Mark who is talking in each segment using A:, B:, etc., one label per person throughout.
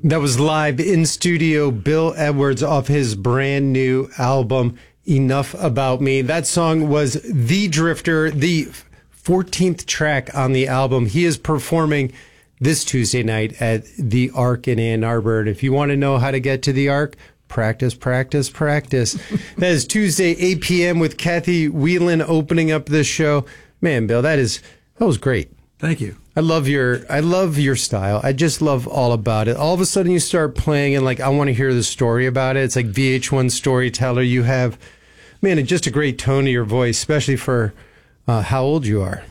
A: That was live in studio, Bill Edwards off his brand new album, Enough About Me. That song was The Drifter, the 14th track on the album. He is performing this Tuesday night at the Arc in Ann Arbor. And if you want to know how to get to the Arc, practice, practice, practice. That is Tuesday, 8 p.m. with Kathy Whelan opening up this show. Man, Bill, that was great.
B: Thank you.
A: I love your style. I just love all about it. All of a sudden you start playing and like, I want to hear the story about it. It's like VH1 storyteller. You have, man, it's just a great tone to your voice, especially for how old you are.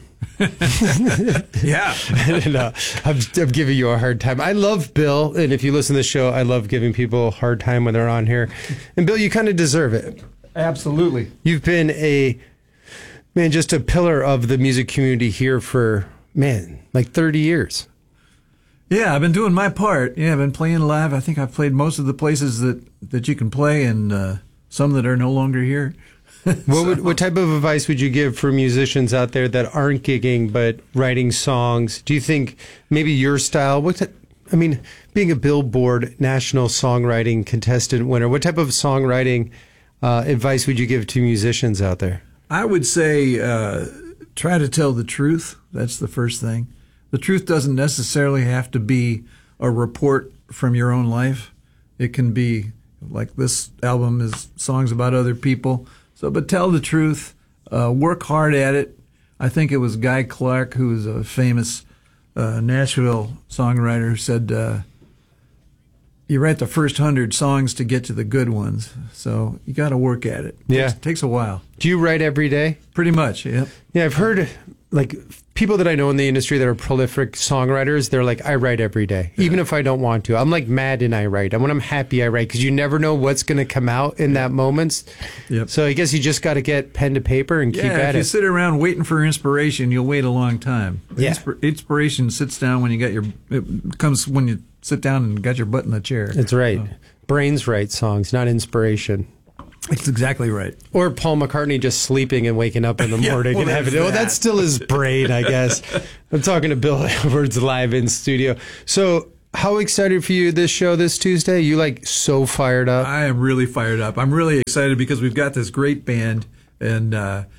B: Yeah.
A: And, I'm giving you a hard time. I love Bill. And if you listen to the show, I love giving people a hard time when they're on here. And Bill, you kind of deserve it.
B: Absolutely.
A: You've been just a pillar of the music community here for, like 30 years.
B: Yeah, I've been doing my part. Yeah, I've been playing live. I think I've played most of the places that you can play, and some that are no longer here.
A: What type of advice would you give for musicians out there that aren't gigging but writing songs? Do you think maybe your style, being a Billboard National Songwriting Contestant winner, what type of songwriting advice would you give to musicians out there?
B: I would say try to tell the truth. That's the first thing. The truth doesn't necessarily have to be a report from your own life. It can be, like this album is songs about other people. But tell the truth. Work hard at it. I think it was Guy Clark, who is a famous Nashville songwriter, who said, you write the first 100 songs to get to the good ones. So you got to work at it.
A: Yeah.
B: It takes a while.
A: Do you write every day?
B: Pretty much, yeah.
A: Yeah, I've heard like people that I know in the industry that are prolific songwriters, they're like, I write every day, even if I don't want to. I'm like mad and I write. And when I'm happy, I write, because you never know what's going to come out in that moment. Yep. So I guess you just got to get pen to paper and keep at it.
B: If you sit around waiting for inspiration, you'll wait a long time.
A: Yeah.
B: Inspiration sits down when it comes when you sit down and got your butt in the chair.
A: That's right. Oh. Brains write songs, not inspiration.
B: That's exactly right.
A: Or Paul McCartney just sleeping and waking up in the morning and having it. That's still his brain, I guess. I'm talking to Bill Edwards live in studio. So how excited for you this show this Tuesday? You like so fired up?
B: I am really fired up. I'm really excited because we've got this great band, and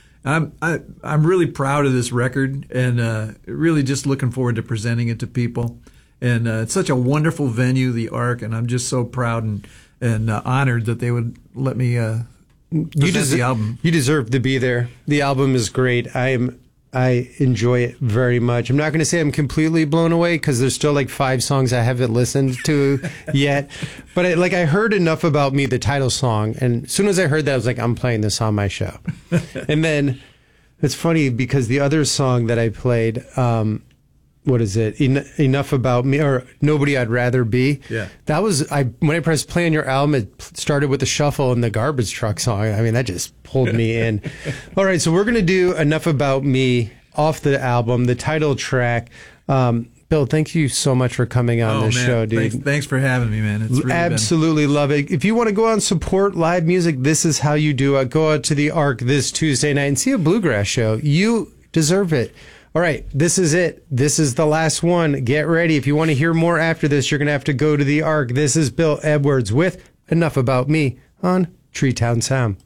B: I'm really proud of this record, and really just looking forward to presenting it to people. And it's such a wonderful venue, the Arc, and I'm just so proud and honored that they would let me present the album.
A: You deserve to be there. The album is great. I enjoy it very much. I'm not going to say I'm completely blown away because there's still like 5 songs I haven't listened to yet. But I heard Enough About Me, the title song, and as soon as I heard that, I was like, I'm playing this on my show. And then it's funny because the other song that I played, what is it? Enough About Me, or Nobody I'd Rather Be.
B: Yeah.
A: That was, when I pressed play on your album, it started with the Shuffle and the Garbage Truck song. I mean, that just pulled me in. All right, so we're going to do Enough About Me off the album, the title track. Bill, thank you so much for coming on this show, dude.
B: Thanks for having me, man. It's really
A: absolutely love it. If you want to go out and support live music, this is how you do it. Go out to the Arc this Tuesday night and see a bluegrass show. You deserve it. All right, this is it. This is the last one. Get ready. If you want to hear more after this, you're going to have to go to the Arc. This is Bill Edwards with Enough About Me on Treetown Sound.